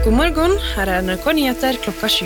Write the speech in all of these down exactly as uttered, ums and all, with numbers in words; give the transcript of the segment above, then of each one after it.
God morgen, her er N R K Nyheter klokka sju.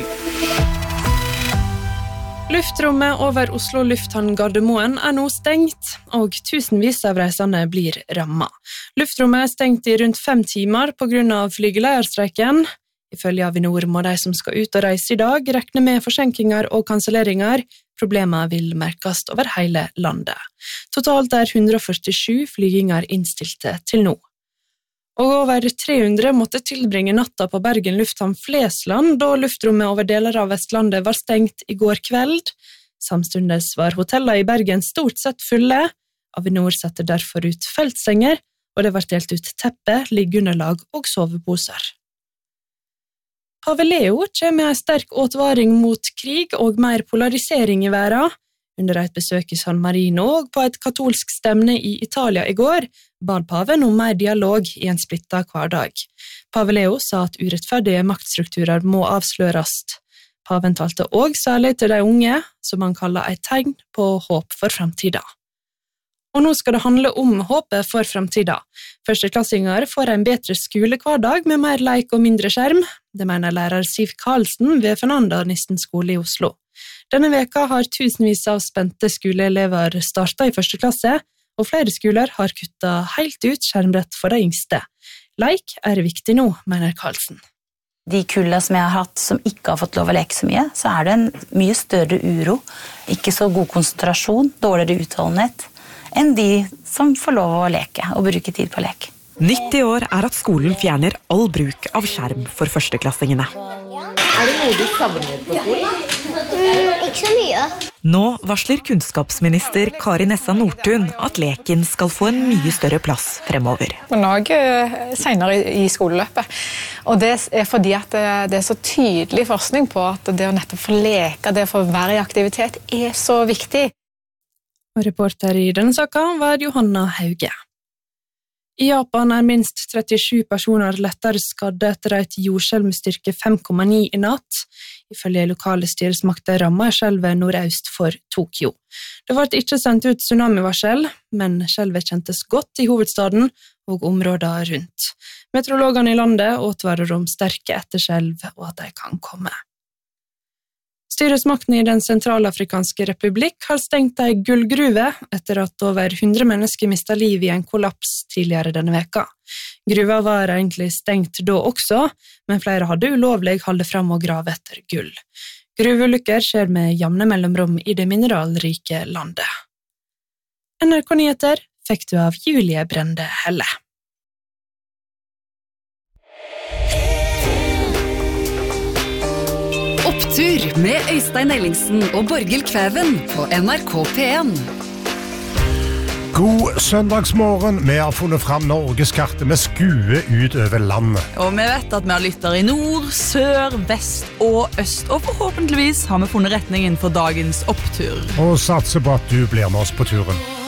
Luftrommet over Oslo lufthavn Gardermoen er nå stengt, og tusenvis av reisende blir rammet. Luftrommet er stengt i rundt fem timer på grunn av flygeleierstreiken. Ifølge Avinor må de som skal ut og reise i dag regne med forsinkinger og kanselleringer. Problemene vil merkes over hele landet. Totalt er hundre og førtisju flyginger innstilte til nå. Og over tre hundre måtte tilbringe natta på Bergen lufthavn Flesland, da luftrommet over deler av Vestlandet var stengt i går kveld. Samstundes var hotellene i Bergen stort sett fulle. Avinor setter derfor ut feltsenger, og det var delt ut teppe, liggeunderlag og soveposer. Pave Leo kommer med en sterk advaring mot krig og mer polarisering i verden. Under et besøk i San Marino og på et katolsk stevne i Italia i går, bad paven om mer dialog i en splittet hverdag. Pave Leo sa at urettferdige maktstrukturer må avsløres. Paven talte også særlig til de unge, som han kaller et tegn på håp for fremtiden. Og nå skal det handle om håpet for fremtiden. Førsteklassinger får en bedre skolehverdag med mer leik og mindre skjerm. Det mener lærer Siv Karlsen ved Fernanda Nissen skole i Oslo. Denne veka har tusenvis av spente skoleelever startet i første klasse, og flere skoler har kuttet helt ut skjermrett for de yngste. Leik er viktig nå, mener Karlsen. De kullene som jeg har hatt som ikke har fått lov å leke så mye, så er det en mye større uro, ikke så god konsentrasjon, dårligere utholdenhet, enn de som får lov å leke og bruke tid på lek. nitti år er at skolen fjerner all bruk av skjerm for førsteklassingene. Er det noe du savner på skolen? Mm, ikke så mye. Nå varsler kunnskapsminister Kari Nessa Nordtun at leken skal få en mye større plass fremover. Men også senere i skoleløpet. Og det er fordi at det er så tydelig forskning på at det å nettopp få leke, det å få være i aktivitet, er så viktig. Og reporter i denne saken var Johanna Hauge. I Japan er minst trettisju personer lettere skadde etter et jordskjelv med styrke fem komma ni i natt. Ifølge lokale styresmakter rammet skjelvet nordøst for Tokyo. Det ble ikke sendt ut tsunamivarsel, men skjelvet kjentes godt i hovedstaden og områder rundt. Meteorologene i landet advarer om sterke etterskjelv og at de kan komme. Styresmakten i den sentralafrikanske republikk har stengt ei gullgruve etter at over hundre mennesker mistet liv i en kollaps tidligere denne veka. Gruva var egentlig stengt da også, men flere hadde ulovlig holdt frem og grave etter gull. Gruveulykker skjer med jevne mellomrom i det mineralrike landet. N R K Nyheter fikk du av Julie Brende Helle. Opptur med Øystein Ellingsen og Borghild Kvæven på N R K P en. God søndagsmorgen, vi har funnet fram Norgeskartet med skue ut over landet. Og vi vet at vi har lytter i nord, sør, vest og øst, og forhåpentligvis har vi funnet retningen for dagens opptur. Og satser på at du blir med oss på turen.